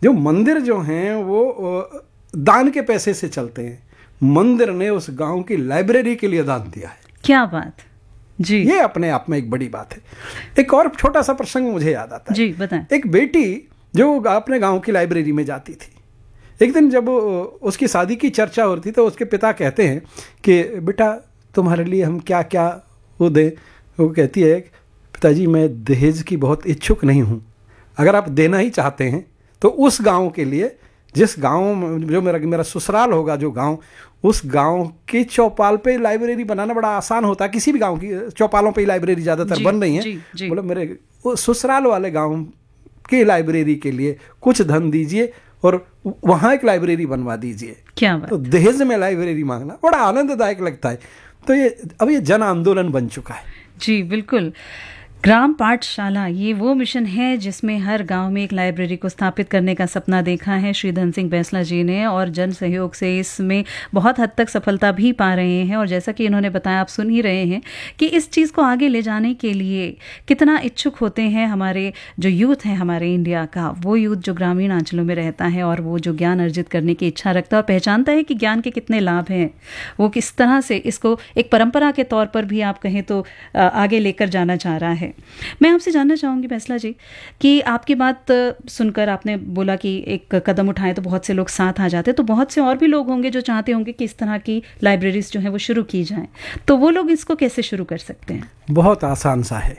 जो मंदिर जो हैं वो दान के पैसे से चलते हैं। मंदिर ने उस गांव की लाइब्रेरी के लिए दान दिया है। क्या बात जी, ये अपने आप में एक बड़ी बात है। एक और छोटा सा प्रसंग मुझे याद आता है जी, बताएं। एक बेटी जो अपने गांव की लाइब्रेरी में जाती थी, एक दिन जब उसकी शादी की चर्चा हो रही थी तो उसके पिता कहते हैं कि बेटा तुम्हारे लिए हम क्या क्या वो दें। वो कहती है पिताजी मैं दहेज की बहुत इच्छुक नहीं हूँ, अगर आप देना ही चाहते हैं तो उस गांव के लिए, जिस गांव में जो मेरा ससुराल होगा जो गांव, उस गांव की चौपाल पे लाइब्रेरी बनाना बड़ा आसान होता है। किसी भी गांव की चौपालों पे लाइब्रेरी ज़्यादातर बन रही है। बोलो मेरे ससुराल वाले गांव की लाइब्रेरी के लिए कुछ धन दीजिए और वहाँ एक लाइब्रेरी बनवा दीजिए। क्या बात। तो दहेज में लाइब्रेरी मांगना बड़ा आनंददायक लगता है। तो ये जन आंदोलन बन चुका है। जी बिल्कुल। ग्राम पाठशाला ये वो मिशन है जिसमें हर गांव में एक लाइब्रेरी को स्थापित करने का सपना देखा है श्री धन सिंह बैंसला जी ने, और जन सहयोग से इसमें बहुत हद तक सफलता भी पा रहे हैं। और जैसा कि इन्होंने बताया, आप सुन ही रहे हैं कि इस चीज़ को आगे ले जाने के लिए कितना इच्छुक होते हैं हमारे जो यूथ है हमारे इंडिया का, वो यूथ जो ग्रामीण अंचलों में रहता है और वो जो ज्ञान अर्जित करने की इच्छा रखता है और पहचानता है कि ज्ञान के कितने लाभ हैं, वो किस तरह से इसको एक परंपरा के तौर पर भी आप कहें तो आगे लेकर जाना चाह रहा है। मैं आपसे जानना चाहूँगी बैंसला जी कि आपकी बात सुनकर आपने बोला कि एक कदम उठाएं तो बहुत से लोग साथ आ जाते हैं, तो बहुत से और भी लोग होंगे जो चाहते होंगे कि इस तरह की लाइब्रेरीज जो हैं वो शुरू की जाएं, तो वो लोग इसको कैसे शुरू कर सकते हैं? बहुत आसान सा है,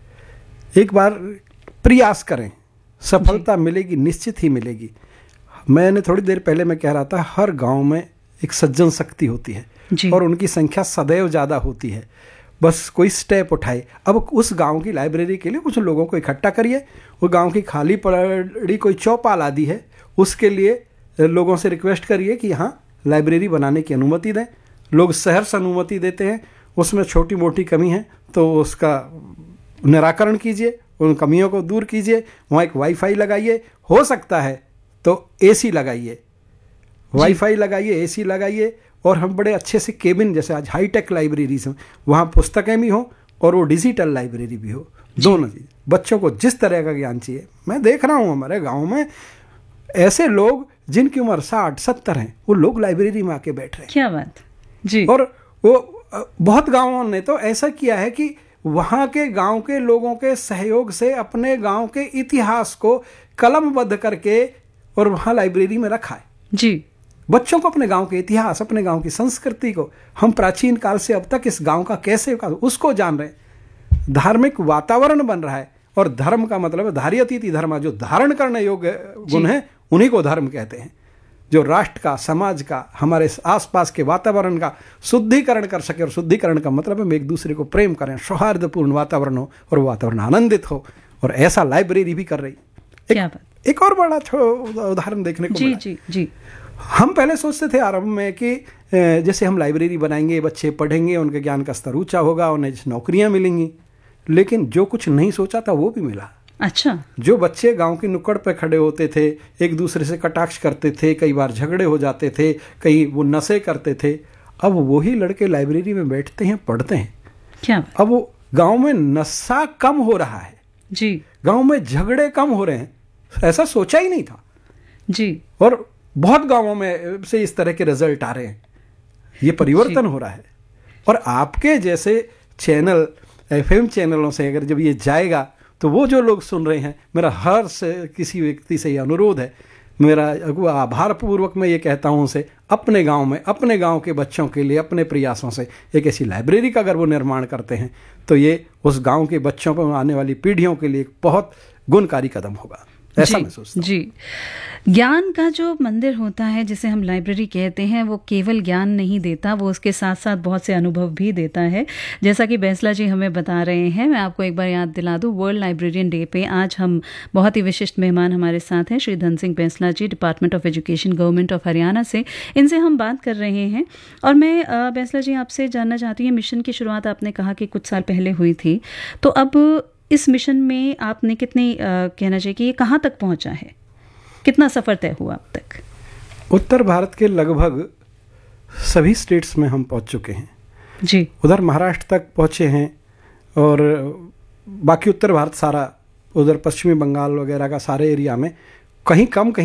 एक बार प्रयास करें, सफलता मिलेगी, निश्चित ही मिलेगी। मैंने थोड़ी देर पहले मैं कह रहा था हर गाँव में एक सज्जन शक्ति होती है और उनकी संख्या सदैव ज़्यादा होती है, बस कोई स्टेप उठाए। अब उस गांव की लाइब्रेरी के लिए कुछ लोगों को इकट्ठा करिए, वो गांव की खाली पड़ी कोई चौपाल आदि है उसके लिए लोगों से रिक्वेस्ट करिए कि यहाँ लाइब्रेरी बनाने की अनुमति दें। लोग शहर से अनुमति देते हैं, उसमें छोटी मोटी कमी है तो उसका निराकरण कीजिए, उन कमियों को दूर कीजिए। वहाँ एक वाईफाई लगाइए, हो सकता है तो एसी लगाइए, वाईफाई लगाइए, एसी लगाइए, और हम बड़े अच्छे से केबिन, जैसे आज हाईटेक लाइब्रेरीज हैं, वहाँ पुस्तकें भी हों और वो डिजिटल लाइब्रेरी भी हो, दोनों चीज़। बच्चों को जिस तरह का ज्ञान चाहिए, मैं देख रहा हूँ हमारे गांव में ऐसे लोग जिनकी उम्र 60-70 हैं, वो लोग लाइब्रेरी में आके बैठ रहे हैं। क्या बात जी। और वो बहुत गाँवों ने तो ऐसा किया है कि वहाँ के गाँव के लोगों के सहयोग से अपने गाँव के इतिहास को कलमबद्ध करके और वहाँ लाइब्रेरी में रखा है जी। बच्चों को अपने गांव के इतिहास, अपने गांव की संस्कृति को, हम प्राचीन काल से अब तक इस गांव का कैसे उसको जान रहे हैं। धार्मिक वातावरण बन रहा है, और धर्म का मतलब है धार्यतीति धर्म, जो धारण करने योग्य गुण है उन्हीं को धर्म कहते हैं, जो राष्ट्र का, समाज का, हमारे आसपास के वातावरण का शुद्धिकरण कर सके। और शुद्धिकरण का मतलब है हम एक दूसरे को प्रेम करें, सौहार्दपूर्ण वातावरण हो और वातावरण आनंदित हो, और ऐसा लाइब्रेरी भी कर रही। एक और बड़ा उदाहरण देखने को मिला। जी जी। हम पहले सोचते थे आरंभ में कि जैसे हम लाइब्रेरी बनाएंगे, बच्चे पढ़ेंगे, उनके ज्ञान का स्तर ऊंचा होगा, उन्हें नौकरियां मिलेंगी, लेकिन जो कुछ नहीं सोचा था वो भी मिला। अच्छा। जो बच्चे गांव की नुक्कड़ पे खड़े होते थे, एक दूसरे से कटाक्ष करते थे, कई बार झगड़े हो जाते थे, कई वो नशे करते थे, अब वही लड़के लाइब्रेरी में बैठते हैं, पढ़ते हैं। क्या? अब वो गाँव में नशा कम हो रहा है जी, गाँव में झगड़े कम हो रहे हैं, ऐसा सोचा ही नहीं था जी। और बहुत गांवों में से इस तरह के रिजल्ट आ रहे हैं, ये परिवर्तन हो रहा है। और आपके जैसे चैनल, एफएम चैनलों से अगर जब ये जाएगा तो वो जो लोग सुन रहे हैं, मेरा हर से किसी व्यक्ति से ये अनुरोध है, मेरा आभारपूर्वक मैं ये कहता हूँ उनसे, अपने गांव में, अपने गांव के बच्चों के लिए अपने प्रयासों से एक ऐसी लाइब्रेरी का अगर वो निर्माण करते हैं तो ये उस गांव के बच्चों पर, आने वाली पीढ़ियों के लिए बहुत गुणकारी कदम होगा, ऐसा मैं सोचता हूं। जी। ज्ञान का जो मंदिर होता है जिसे हम लाइब्रेरी कहते हैं, वो केवल ज्ञान नहीं देता, वो उसके साथ साथ बहुत से अनुभव भी देता है। जैसा कि बैंसला जी हमें बता रहे हैं, मैं आपको एक बार याद दिला दूं, वर्ल्ड लाइब्रेरियन डे पे आज हम बहुत ही विशिष्ट मेहमान हमारे साथ हैं, श्री धन सिंह बैंसला जी, department of education, government of Haryana से। इनसे हम बात कर रहे हैं। और मैं बैंसला जी आपसे जानना चाहती हूँ, मिशन की शुरुआत आपने कहा कि कुछ साल पहले हुई थी, तो अब इस मिशन में आपने कितनी कहना चाहिए कि ये कहाँ तक पहुँचा है, कितना सफ़र तय हुआ अब तक? उत्तर भारत के लगभग सभी स्टेट्स में हम पहुँच चुके हैं जी। उधर महाराष्ट्र तक पहुँचे हैं, और बाकी उत्तर भारत सारा, उधर पश्चिमी बंगाल वगैरह का सारे एरिया में, कहीं कम कहीं